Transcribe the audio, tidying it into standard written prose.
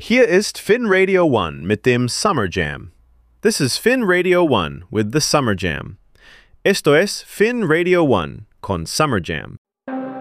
Hier ist Finn Radio One mit dem Summer Jam. This is Finn Radio One with the Summer Jam. Esto es Finn Radio One con Summer Jam.